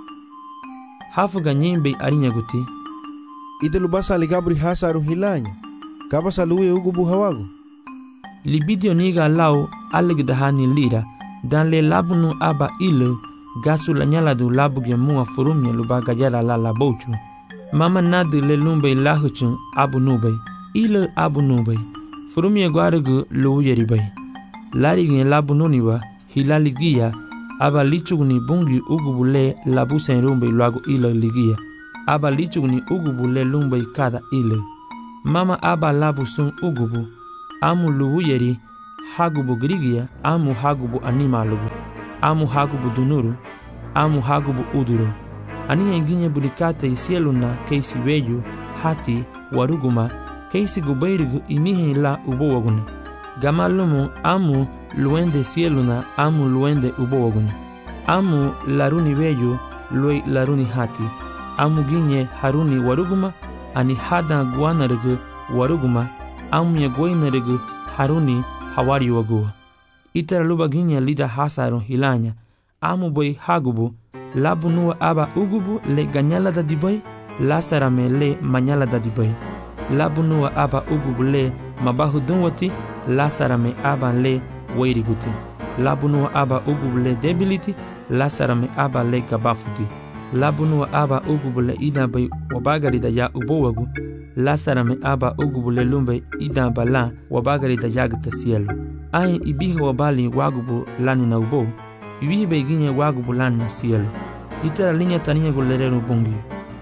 A: hafuga nyembe arinya guti
F: Ide lubasa ligabri hasaru hilanya kaba saluwe ugubu hawago
A: libidio niga lau alegdahani lira dan le labunu aba ile gasu la nyala du labu gemua furumya lubaga yara la labochu mama nadu le lumbe lahuchun abu nubay ile abu nubay furumya gwarugu lu yeribai lari gen labu nuniwa hilaligia aba lichugni bungi ugubule labusen rumbe luago ilo ligia. Aba lichugni ugubule lumbe kada ile. Mama aba labusun ugubu. Amu luwuyeri hagubu grigia, amu hagubu animalugu. Amu hagubu dunuru, amu hagubu uduro. Ani enginye bulikate isieluna keisi weyu, hati, waruguma, keisi gubairigu inihe la ubowaguna. Gamalumu amu luende sieluna, amu luende ubowaguna. Amu laruni weyu, lue laruni hati. Amu ginye haruni waruguma, ani hada guanarigu waruguma, amu ya guainarigu haruni hawari wagua. Itara luba ginye lida hasaron hilanya, amu boy hagubu, labu nuwa aba ugubu le ganyala da dibai, lasarame le manyala da dibai. Labu nuwa aba ugubu le mabahu dunwati, lasarame aba le wairiguti. Labu nuwa aba ugubu le debiliti, lasarame aba le gabafuti. Labu nuwa aba ugubu le idabay wabagari da ya ubowagu, lasarame aba ugubu le lumbe idaba la wabagari da yagta cielo. Ayin ibihe wabali wagubu lani na ubo, ibihe beginye wagubu lani na cielo. Itara linya taniya gulerero bungi.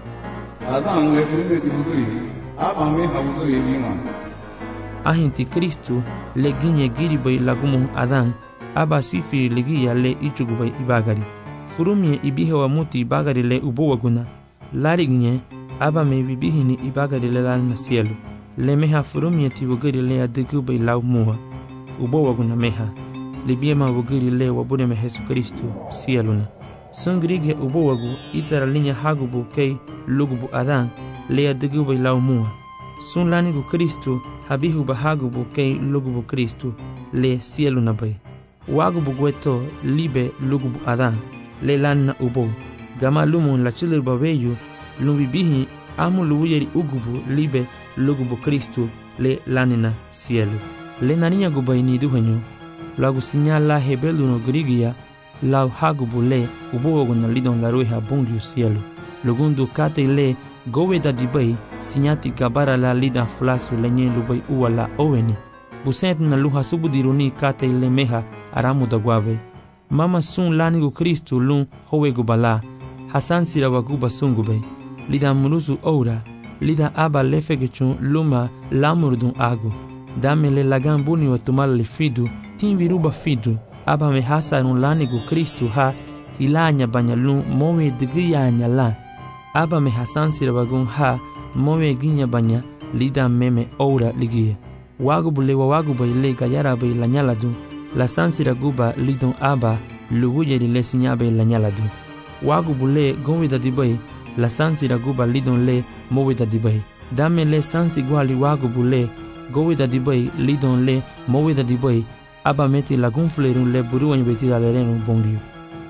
C: Adan le frente tibuguri, aba me habuguri bima.
A: Ahin ti Kristu le ginye giribay lagumu adan, aba sifiri ligiya le ichugubay ibagari. Furumye ibihe wa muti ibagari le ubo waguna. Lari ginye, aba me bibihini ibagari le lani na cielo. Le meha furumye tibuguri le adigubay lau muha. Ubo waguna meha. Libiema wuguri le wabuneme Jesu Kristu cieluna. Sungrige ubo wagu itara linya hagubu kei lugubu adan le adigubay lau muha. Sun lanigu Kristu habihu bahagubu kei lugubu Kristu le cieluna bay. Wagubu gueto libe lugubu adan le lanna ubo. Gama lumun la chilir babeyu lumbibihi amu luwuyeri ugubu libe lugubu Kristu le lanina cielo. Le naniya gubay ni duhenyo. Lagu sinyala hebeluno grigia lau hagubu le ubowaguna lidon la rueha bungiu cielo. Lugundu kate le gowe da dibay sinyati gabara la lida flasu lenye lubay uwa la oweni. Busent na luha subudiruni kate le meha aramu da guave. Mama sun lanigu Kristu lun howe gubala. Hasan sira waguba sungube. Lida murusu oura. Lida aba lefegechun luma lamurdun agu. Dame le lagan buni wa tumala le fidu. Tin viruba fidu. Aba me hasarun lanigu Kristu ha hilanya banyalun mowe digiyanya la. Aba me hasan sira wagun ha mowe ginya banya lida meme oura ligia. Wagubule wa wagubay le gayara bay lanyaladu. La sansira guba lidon aba luwuyeri le sinyabe lanyaladu. Wagubule gowida dibay la sansira guba lidon le mowida dibay. Dame le sansi gwali wagubule gowida dibay lidon le mowida dibay. Aba meti lagun flerun le buruan betida lerenu bongiu.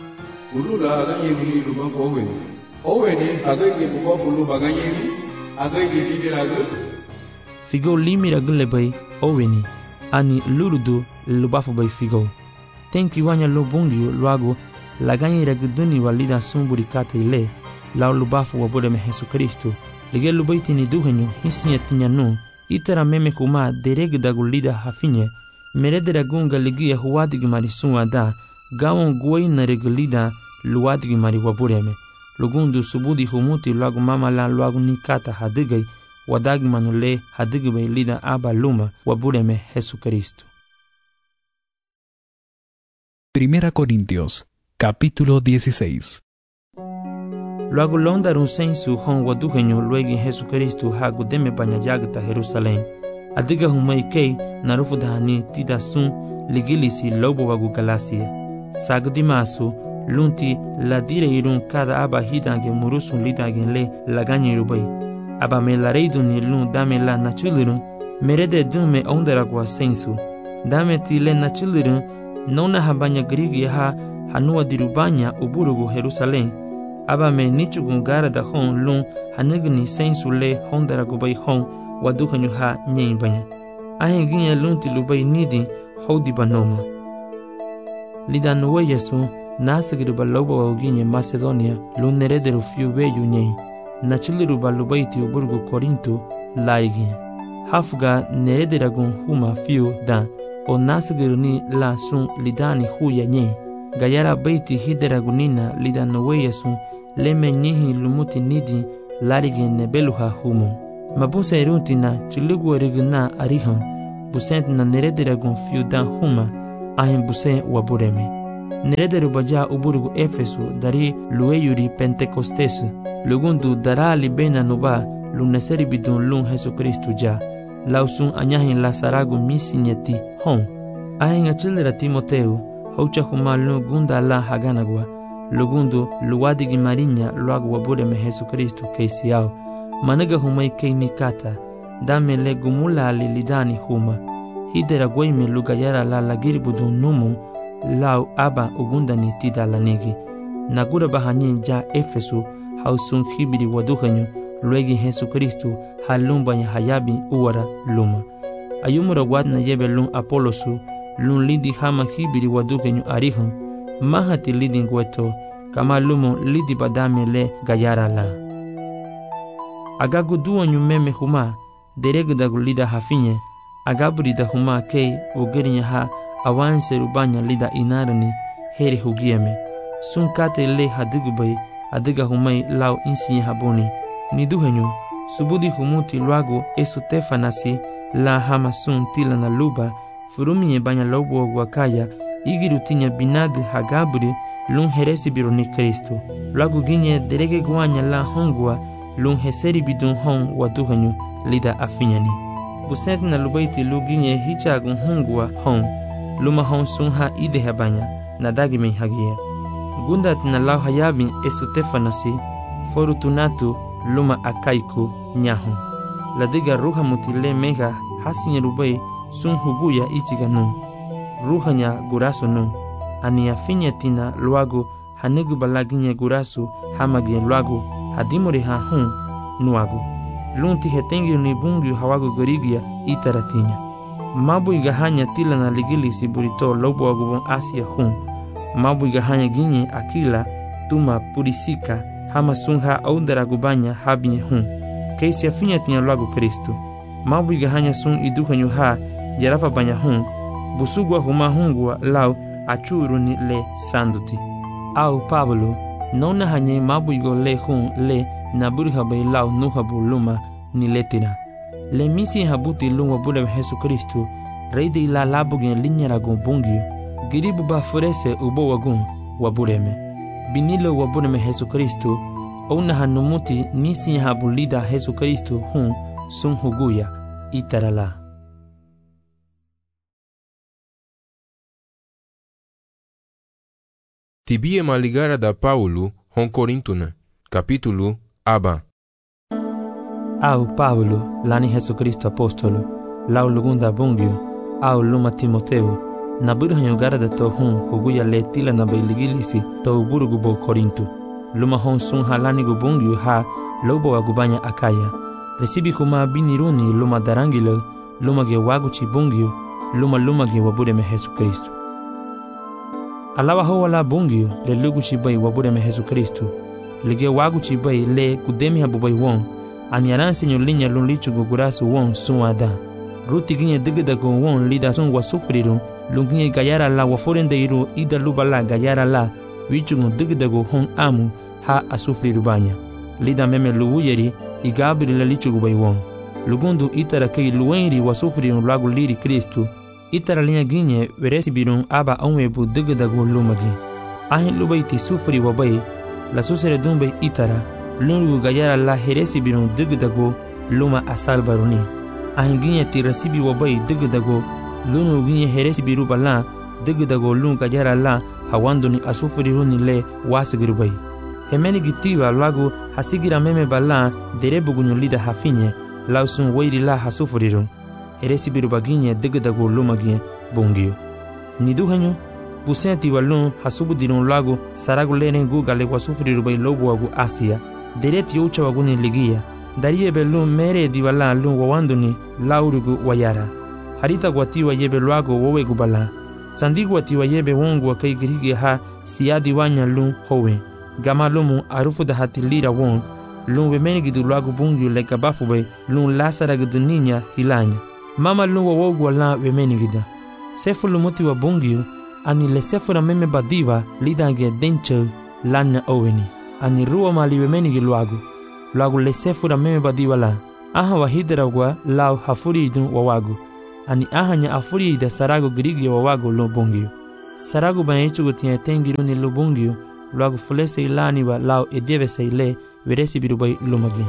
C: Ulula ganye ni luban fowe. Owe ni agay bukofu luba ganye ni agay lidiragu.
A: Figo limira gle bay oweni ani lurudu lubafu bay figo. Tenki wanya lo bongiu luago la ganye raguduni walida sumburi kate ile la lubafu wabudeme Jesu Kristu. Lige lubaiti ni duhenyo hisinya tinyanu itara meme kuma deregda gulida hafinye. Meredera gunga ligia huwadigi mari sunwa da, gawon guay na regulida luwadigi mari wabureme. Lugundu subudi humuti luagu mama la luagu nikata hadigay, wadagi manule hadigibay lida aba luma wabureme Jesucristo.
B: Primera Corintios, capítulo 16.
A: Luagu londarun sensu hon wadugenyo luegi Jesucristo hagudeme banyajagta Jerusalén. Adiga humay kei narufu dahani tida sun ligilisi lobo wagu galasia. Sagdimasu lunti la dire irun kada aba hidange murusun lidagen le laganye rubay. Aba me la reidun ni lun dame la nachulirun merede dume ondaragwa sensu. Dame ti le nachulirun nona habanya grigi ha hanua dirubanya uburugu Jerusalén. Aba me nichugun gara da hon lun hanigni sensu le hondaragubay hon waduhanyo ha nyen banya. Ahen ginya lunti lubay nidi hodi banoma. Lidan nuwe yesu nasagiruba loba wa uginye Macedonia lun nerederu fiu weyu nyen. Nachiliruba lubayti uburgu Korinto laiginya. Hafga nerederagun huma fiu da o nasagiru ni la sun lidani huya nyen. gayara baiti hidera gunina lida noweyasun leme nyihi lumuti nidi larige nebeluha humo. Mabusa erutina chulugu eriguna arihan busentina nerederagun fiudan huma ahin busen wabureme. Nerederu baja uburugu Efesu dari lueyuri Pentecostesu lugundu darali bena nuba luneseri bidun lun Jesucristo ja lausun anyahin lasaragu misinyeti hon ahin achilera Timoteu haucha huma lun gunda la haganagua lugundu luwadigi marinya luagu wabureme Jesucristo keisiao managa humai keinikata dame le gumula lilidani huma hidera goime lugayara la lagiribudun numu lau aba ugundani tidalanigi nagura bahanyen ja Efesu hausun hibiri waduhanyo luegi Jesucristo halumbanya hayabi uwara luma ayumura wadna yebe lun Apolosu lun lidi hama hibiri waduhanyo arihan mahati lidi ngweto kama lumo lidi badame le gayara la agagu duanyu meme huma deregdagu lida hafinye agaburi da huma kei ugerinya ha awanse rubanya lida inarani heri hugieme sun kate le hadigubay adiga humay lau insi haboni niduhenyo subudi humuti luago esu tefanasi la hama sun tilana luba furumie banya lobo guakaya igirutinya binade hagaburi lun heresi bironi Kristo luago ginye derege guanya la hongwa lun heseri bidun hong waduhenyo lida afinyani busent na lubaiti luginye hichagun hongwa hong luma hon sunha ide habanya nadagi men hagia gundat na lau hayabin esutefanasi forutunatu luma akaiku nyahu ladiga ruha mutile mega hasinya rubai sun huguya ichiganu ruhanya guraso nu ania finya tina luago hanegu balaginya gurasu hamagia luago hadimore ha hun nuago lunti hetengi ni bungi hawago gorigia itaratinya mabu igahanya tila na ligili siburito lobo agubon Asia hun mabu igahanya ginye akila tuma purisika hama sunha aundara gubanya habinye hun keisi afinya tinya lagu Kristo mabu igahanya sun iduhanyu ha jarafa banya hun busugwa huma hungwa lau achuru ni le sanduti au Pablo nona hanye mabu igo le hun le naburi habai lau nuhabu luma ni letira le misi habuti lungwa bude Jesucristo rei de la labugen linyara gon bungio giribu ba furese ubo wagun wabureme binilo wabureme Jesucristo ona hanumuti nisi habulida Jesucristo hun sun huguya itarala.
G: Tibie maligara da Paulo hon Corintuna capítulo aba
A: au Pablo lani Jesucristo apostolo lau lugunda bungio au luma Timoteo na burhanyo garada to hun huguya letila na bailigilisi to burugu bo Korinto luma hon sun halani go bungio ha lobo agubanya akaya resibi kuma biniruni luma darangilo luma ge waguchi bungio luma ge wabude me Jesucristo alawa ho wala bungio le luguchi bai wabude me Jesucristo lege waguchi bai le kudemi habubai won aniaran senyo linya lun lichu gugurasu won suada ruti ginye digida go won lida sun wasufriru lunginye gayara la waforende iru ida lubala gayara la wichu digida go hon amu ha asufriru banya lida meme luwuyeri igabri la lichu gubai won lugundu itara kei luwenri wasufriru lagu liri Kristo itara linya ginye veresi birun aba onwebu digida go lumagi ahin lubaiti sufri wabai la susere dumbe itara lungu gayara la heresi birun digdago luma asal baruni ahinginya tirasibi wabai digdago lungu ginye heresi biru bala digdago lungu gayara la hawanduni asufriruni le wasigirubai hemeni gitiwa lagu hasigira meme bala derebugunyu lida hafinye lausun wairi la hasufrirun heresi biru baginye digdago lumagie bungio niduhanyu busenti walun hasubudirun lagu saragu lene gugale wasufrirubai lobu wagu Asia dereti ucha waguni ligia darie belun mere diwala lun wawanduni laurugu wayara harita gwatiwa yebe luago wowe gubala sandigu watiwa yebe wongu wakai girigi ha siadi wanya lun howe gama lumu arufu da hatilira won lun wemeni gidu luago bungu le gabafu lun lasara guduninya hilanya mama lun wawogu wala wemeni gida sefu lumuti wa bungu ani le sefura meme badiwa lidange denche lana oweni ani ruwa maliwe menigi luagu le sefura meme badiwa la aha wahideragwa lau hafuridu wawagu ani ahanya afurida sarago grigi wawagu lubungio sarago banyechugo tinya tengiruni lubungio luagu fulese ilani wa lau edievese ile veresi birubai lumagi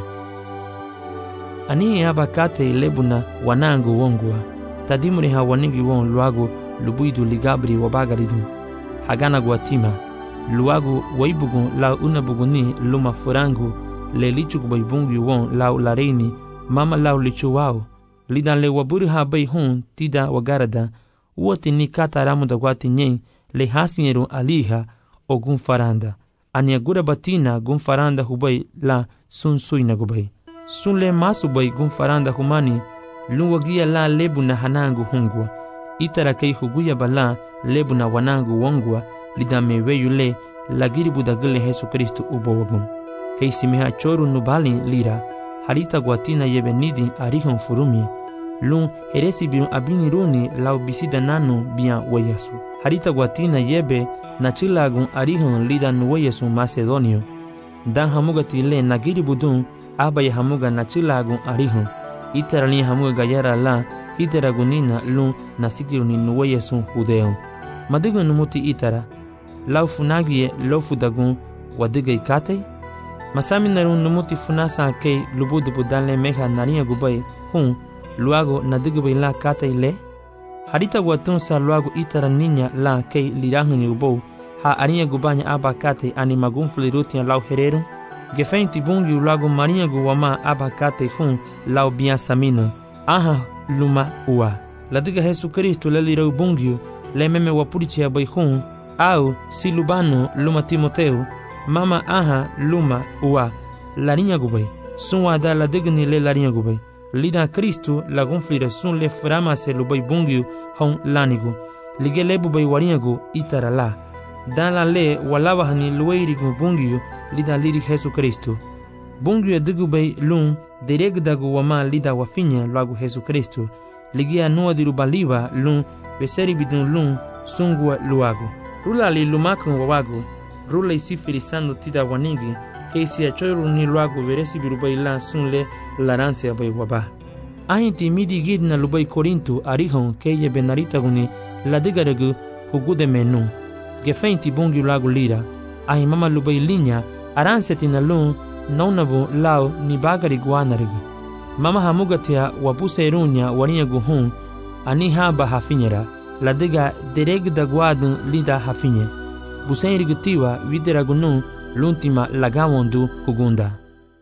A: ani aba kate ilebuna wanangu wongwa tadimuri ha wanigi won luagu lubuidu ligabri wabagaridu hagana guatima luagu waibugu lau unabuguni luma furangu le lichugu baibungi won lau lareini mama lau lichu wao lidan le waburi ha bai hun tida wagarada uoti ni kata ramu da guati nyen le hasinyeru aliha o gunfaranda ani agura batina gunfaranda hubai la sun suina gubai sun le masu bai gunfaranda humani luwagia la lebu na hanangu hungwa itara kei huguya bala lebu na wanangu wongwa lidame weyule lagiri budagile Yesu Kristo ubowagum kei simeha choru nubali lira harita guatina yebe nidi arihon furumi lun heresi biun abiniruni lau bisida nanu bian weyasu harita guatina yebe na chilagun arihon lida nuweyasu Macedonio dan hamuga tile nagiri budun abaya hamuga na chilagun arihon itarani hamuga gayara la itaragunina lun nasikiruni nuweyasu Judeo madigun numuti itara lau funagie lofudagun wadiga ikate masami narun numuti funasa kei lubudu budale meha nariya gubai hun luago nadigubay la kate ile harita guatun sa luago itara ninya la kei lirahun yubo ha ariya gubanya aba kate ani magun flirutia lau hereru gefeinti bungi luago maria guwama aba kate hun lau bian samino aha luma ua ladiga Yesu Kristo le lirau bungi le meme wapurichi abai hun au silubano luma Timoteo mama aha luma ua larinya gubay sunwa da la digni le larinya gubay lida Kristo la gonflira sun le frama se lubay bungiu hon lanigu lige lebu bay warinyagu itara la dan la le walawa hani luwairigu bungiu lida liri Yesu Kristo bungiu digu bay lun deregdagu wama lida wafinya lagu Yesu Kristo ligia nuwa diru baliwa lun beseri bidun lun sungwa luagu rula li lumakun wawagu rula isifirisando tida wanigi keisi achoru ni luagu veresi birubai la sunle laranse abai waba ahinti midi gidna lubai Korinto arihon keye benaritaguni ladigaregu hugude menu gefeinti bungi luagu lira ahi mama lubai linya aranse tina lun naunabu lau ni bagari guanarigu mama hamugatia wabuse irunya warinyagu hun ani haba hafinyera ladiga deregda guadun lida hafinye busenirigutiwa wideragunu l'ultima lagawondu hugunda.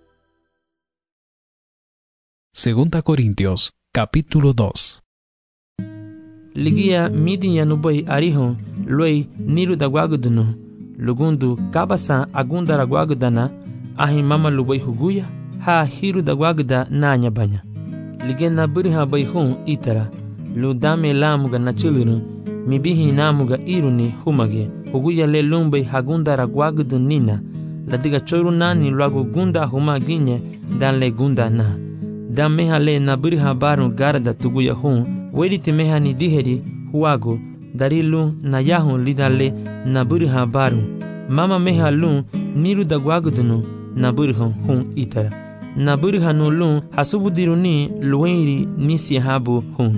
B: Segunda Corintios, capítulo 2.
A: Ligia midinya nubai arihon luei niru dagwagudunu lugundu kabasa agunda ragwagudana ahi mama lubai huguya ha hiru dagwaguda nanya banya ligena buriha baihun itara ludame lamuga nachilunu mibihi namuga iruni humage huguya le lumbai hagunda ragwagudu nina ladiga choru nani luagu gunda humaginye dan le gunda na dan meha le naburiha baru garda tuguya hun weriti meha ni diheri huago darilu na yahun lidale naburiha baru mama meha lun niru dagwagudunu naburiha hun itara naburiha no lun hasubudiruni luweiri nisi habu hun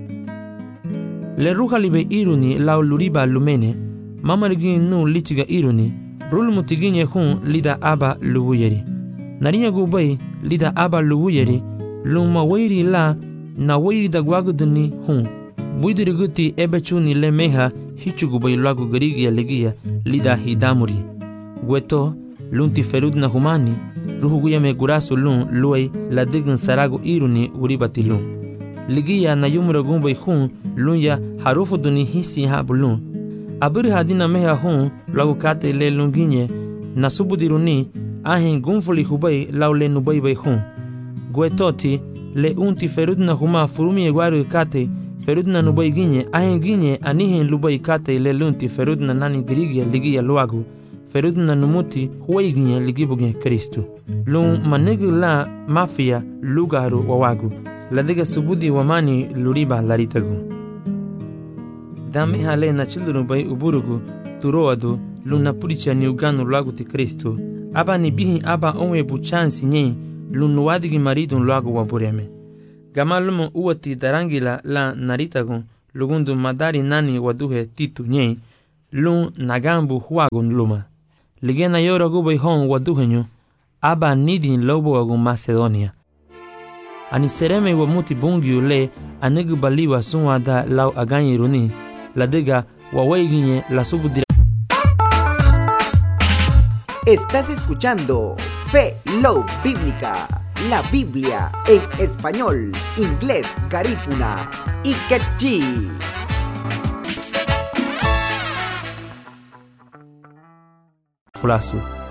A: le ruha libe iruni lau luriba lumene mama ligi nu lichiga iruni rul mutiginye hun lida aba luwuyeri narinya gubai lida aba luwuyeri luma weiri la na weiri dagwaguduni hun buidiriguti ebechuni le meha hichugubai luagu garigia legia lida hidamuri gueto lunti ferudna humani ruhuguya me gurasu lun luei la dign saragu iruni uribati lun ligia na yumura gumbai hun lunya harufu duni hisi habulun aburi hadina meha hun luagu kate le lunginye na subudiruni ahin gunfuli hubai laule nubai bai hun guetoti le unti ferudna huma furumi egwaru kate ferudna nubai ginye ahin ginye anihin lubai kate le lunti ferudna nani grigia ligia luagu ferudna numuti huwai ginye ligibugne Kristu lun manegu la mafia lugaru wawagu ladiga subudi wamani luriba laritagu dame hale na children bay uburugu turoado luna pulicia ni ugano lago ti Kristo aba ni bihi aba onwe bu chance nye lunu wadigi marido lago wabureme gamalumo uati darangila la naritagon lugundu madari nani waduhe titu nye lun nagambu huagon luma ligena yoro gubay hon waduhenyo aba nidin lobo agon Macedonia ani sereme wa muti bungiu le anegu baliwa sunwada lau aganyi runi la dega wawaiginye la subudira.
H: Estás escuchando Fe Love Bíblica, la Biblia en español, inglés, garífuna y quechí.
A: Fulasu